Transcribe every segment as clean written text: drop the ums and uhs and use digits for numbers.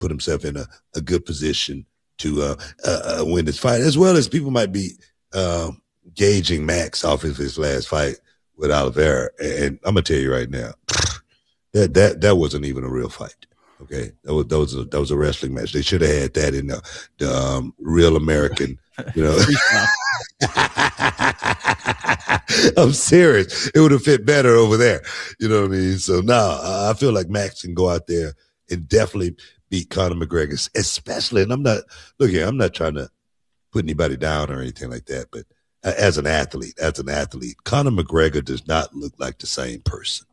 put himself in a good position to win this fight, as well as people might be gauging Max off of his last fight with Oliveira. And I'm gonna tell you right now, that wasn't even a real fight. Okay, that was a wrestling match. They should have had that in the Real American, you know. I'm serious. It would have fit better over there. You know what I mean? So now I feel like Max can go out there and definitely beat Conor McGregor, especially. And I'm not trying to put anybody down or anything like that, but as an athlete, Conor McGregor does not look like the same person.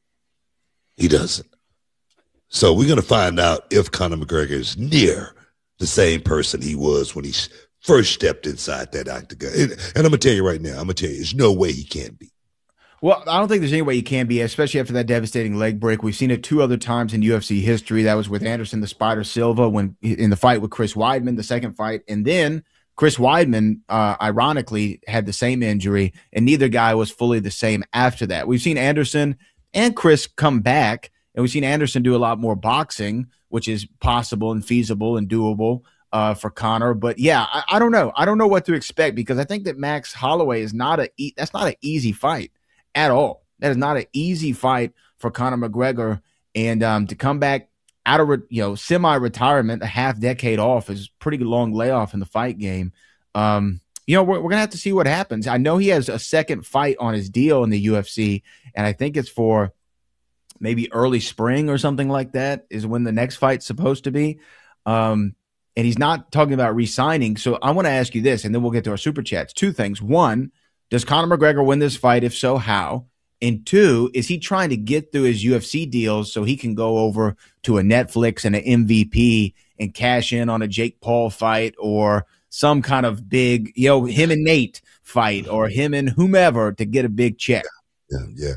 He doesn't. So we're going to find out if Conor McGregor is near the same person he was when he first stepped inside that octagon. And I'm going to tell you right now, there's no way he can be. Well, I don't think there's any way he can be, especially after that devastating leg break. We've seen it 2 other times in UFC history. That was with Anderson the Spider Silva when in the fight with Chris Weidman, the second fight. And then Chris Weidman, ironically, had the same injury, and neither guy was fully the same after that. We've seen Anderson and Chris come back, and we've seen Anderson do a lot more boxing, which is possible and feasible and doable for Conor. But yeah, I don't know. I don't know what to expect, because I think that Max Holloway is that's not an easy fight at all. That is not an easy fight for Conor McGregor. And to come back out of semi-retirement, a half decade off, is a pretty long layoff in the fight game. We're gonna have to see what happens. I know he has a second fight on his deal in the UFC, and I think it's for maybe early spring or something like that is when the next fight's supposed to be. And he's not talking about re-signing. So I want to ask you this, and then we'll get to our super chats. 2 things. 1, does Conor McGregor win this fight? If so, how? And 2, is he trying to get through his UFC deals so he can go over to a Netflix and an MVP and cash in on a Jake Paul fight, or some kind of big, him and Nate fight, or him and whomever, to get a big check? Yeah.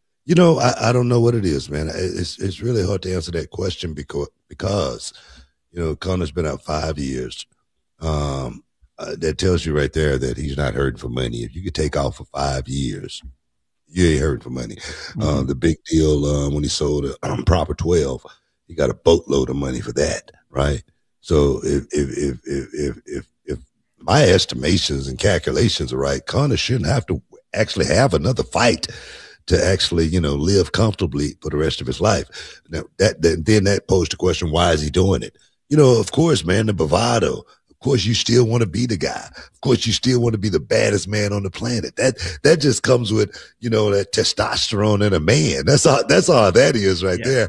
I don't know what it is, man. It's really hard to answer that question because Conor's been out 5 years. That tells you right there that he's not hurting for money. If you could take off for 5 years, you ain't hurting for money. Mm-hmm. The big deal when he sold a Proper 12, he got a boatload of money for that, right? So if my estimations and calculations are right, Conor shouldn't have to actually have another fight to actually, live comfortably for the rest of his life. Now, then that posed the question, why is he doing it? Of course, man, the bravado. Of course, you still want to be the guy. Of course, you still want to be the baddest man on the planet. That just comes with, that testosterone in a man. That's all that is right there.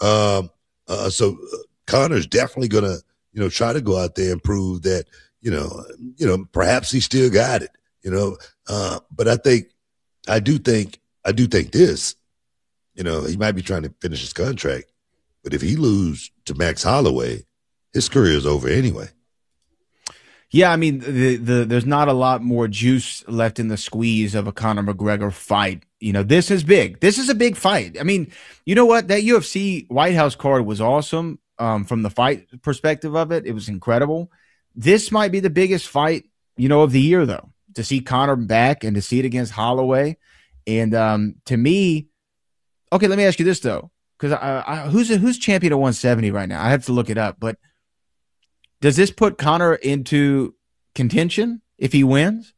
So Conor's definitely going to, try to go out there and prove that, perhaps he still got it, but I do think this, he might be trying to finish his contract, but if he lose to Max Holloway, his career is over anyway. Yeah, I mean, there's not a lot more juice left in the squeeze of a Conor McGregor fight. This is big. This is a big fight. I mean, you know what? That UFC White House card was awesome from the fight perspective of it. It was incredible. This might be the biggest fight, of the year, though, to see Conor back and to see it against Holloway. And to me, okay, let me ask you this, though, because who's champion at 170 right now? I have to look it up, but does this put Conor into contention if he wins?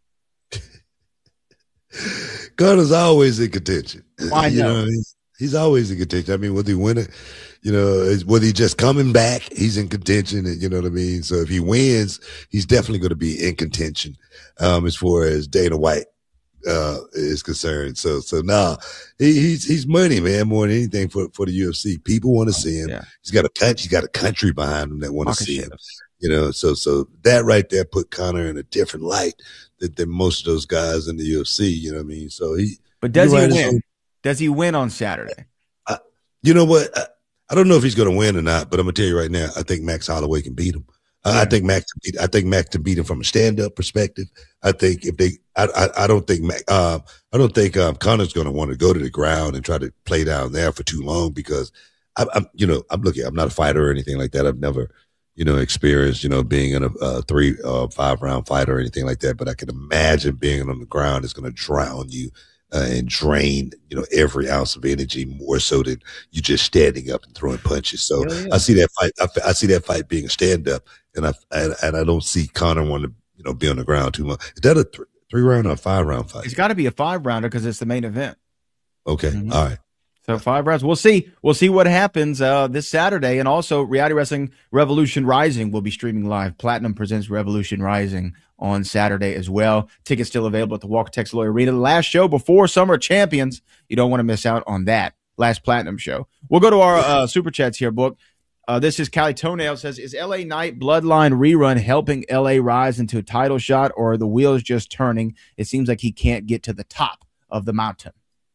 Conor's always in contention. I know. He's always in contention. I mean, whether he win it, whether he's just coming back, he's in contention. You know what I mean? So if he wins, he's definitely going to be in contention as far as Dana White is concerned. So now he's money, man, more than anything for the UFC. People want to see him. Yeah. He's got a country behind him that want to see him. So that right there put Conor in a different light than most of those guys in the UFC. You know what I mean? So but does he win? Does he win on Saturday? You know what? I don't know if he's going to win or not, but I'm going to tell you right now, I think Max Holloway can beat him. I think Max can beat him from a stand-up perspective. I think I don't think Conor's going to want to go to the ground and try to play down there for too long, because I'm not a fighter or anything like that. I've never, experienced, being in a 3-5 round fight or anything like that. But I can imagine being on the ground is going to drown you and drain, every ounce of energy more so than you just standing up and throwing punches. So I see that fight. I see that fight being a stand up, and I don't see Conor wanting to, be on the ground too much. Is that a 3-round or a 5-round fight? It's got to be a 5-rounder because it's the main event. Okay. All right. So 5 rounds. We'll see. We'll see what happens this Saturday. And also, Reality Wrestling Revolution Rising will be streaming live. Platinum presents Revolution Rising on Saturday as well. Tickets still available at the Walker Texas Lloyd Arena. The last show before Summer Champions. You don't want to miss out on that. Last Platinum show. We'll go to our Super Chats here, Book. This is Callie Toenail. Says, is LA Knight Bloodline rerun helping LA rise into a title shot, or are the wheels just turning? It seems like he can't get to the top of the mountain.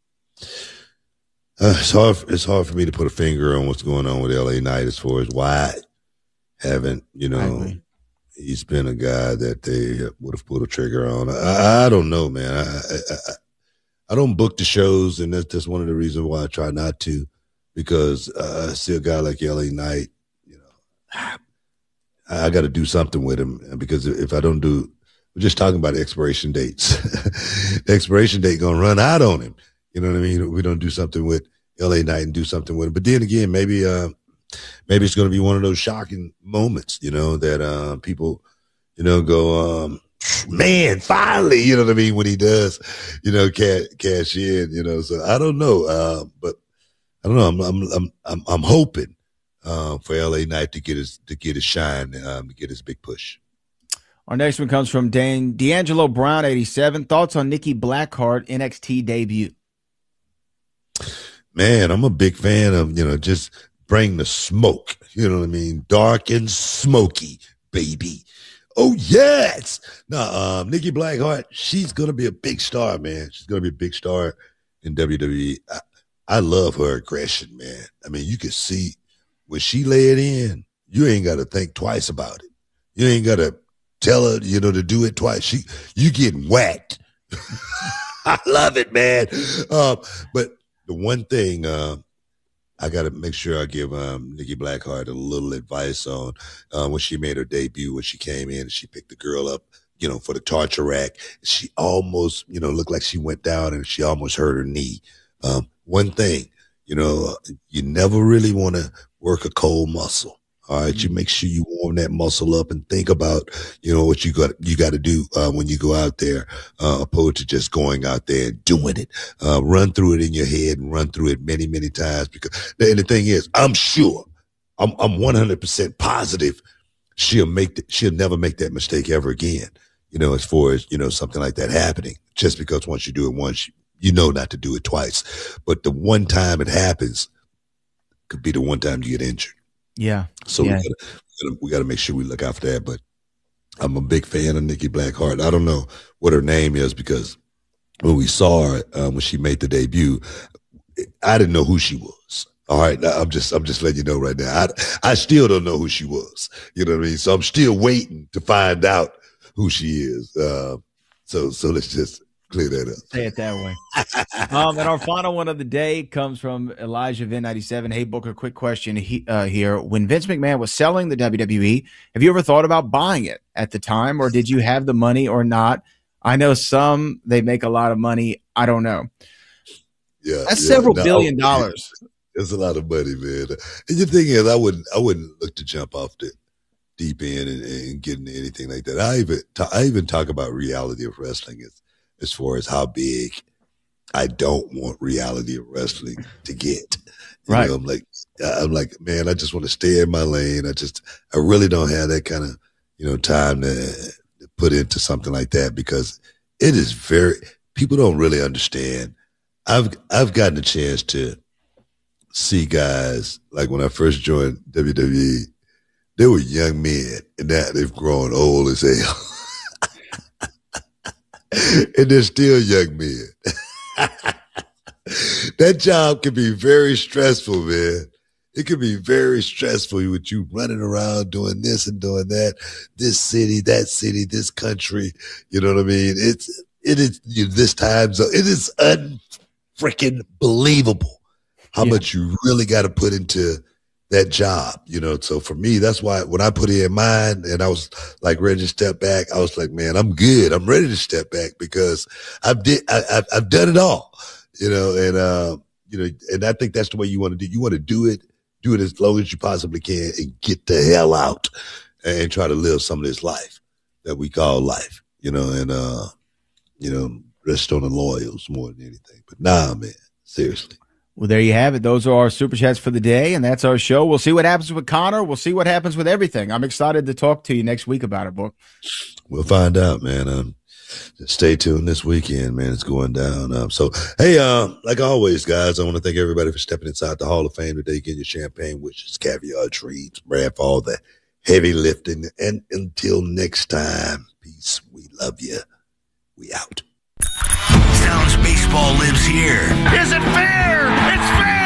It's hard for me to put a finger on what's going on with LA Knight as far as why haven't, he's been a guy that they would have pulled a trigger on. I don't know, man. I don't book the shows, and that's one of the reasons why I try not to, because I see a guy like LA Knight, I got to do something with him, because if I don't do, we're just talking about expiration dates. The expiration date going to run out on him. You know what I mean? We don't do something with LA Knight and do something with him. But then again, maybe it's going to be one of those shocking moments, that people, go, man, finally, you know what I mean? When he does, cash in, so I don't know. But I don't know. I'm hoping for LA Knight to get his shine, to get his big push. Our next one comes from D'Angelo Brown, 87. Thoughts on Nikki Blackheart NXT debut? Man, I'm a big fan of, just bring the smoke. You know what I mean? Dark and smoky, baby. Oh, yes. Now, Nikki Blackheart, she's going to be a big star, man. She's going to be a big star in WWE. I love her aggression, man. I mean, you can see when she lay it in, you ain't got to think twice about it. You ain't got to tell her, to do it twice. You getting whacked. I love it, man. But the one thing I got to make sure I give Nikki Blackheart a little advice on when she made her debut, when she came in and she picked the girl up, for the torture rack. She almost, looked like she went down and she almost hurt her knee. One thing, you never really want to work a cold muscle. All right, you make sure you warm that muscle up and think about, what you got to do when you go out there, opposed to just going out there and doing it. Run through it in your head and run through it many, many times. Because and the thing is, I'm sure, I'm 100% positive she'll never make that mistake ever again. As far as something like that happening. Just because once you do it once, you know not to do it twice. But the one time it happens could be the one time you get injured. Yeah. So we got to make sure we look out for that. But I'm a big fan of Nikki Blackheart. I don't know what her name is, because when we saw her when she made the debut, I didn't know who she was. All right, I'm just letting you know right now. I still don't know who she was. You know what I mean? So I'm still waiting to find out who she is. So let's just clear that up. Say it that way. And our final one of the day comes from Elijah Vin 97. Hey, Booker, quick question here. When Vince McMahon was selling the WWE, have you ever thought about buying it at the time, or did you have the money or not? I know they make a lot of money. I don't know. Yeah, that's several billion dollars. It's a lot of money, man. And the thing is, I wouldn't look to jump off the deep end and get into anything like that. I even talk about reality of wrestling as far as how big I don't want reality of wrestling to get. Right. I'm like, man, I just want to stay in my lane. I really don't have that kind of, time to put into something like that, because it is people don't really understand. I've gotten a chance to see guys, like when I first joined WWE, they were young men, and now they've grown old as hell. And they're still young men. That job can be very stressful, man. It can be very stressful with you running around doing this and doing that, this city, this country. You know what I mean? It is this time zone. It is unfreaking believable how much you really got to put into that job, you know. So for me, that's why when I put it in mind and I was like ready to step back, I was like, man, I'm good. I'm ready to step back because I've done it all, you know, and you know, and I think that's the way you want to do. You want to do it as long as you possibly can and get the hell out and try to live some of this life that we call life, you know, and you know, rest on the laurels more than anything. But nah, man, seriously. Well, there you have it. Those are our super chats for the day, and that's our show. We'll see what happens with Conor. We'll see what happens with everything. I'm excited to talk to you next week about it, Book. We'll find out, man. Stay tuned this weekend, man. It's going down. So, hey, like always, guys, I want to thank everybody for stepping inside the Hall of Fame today, getting your champagne, wishes, caviar, treats, Brad, for all the heavy lifting. And until next time, peace. We love you. We out. Sounds baseball lives here. Is it fair? It's fair!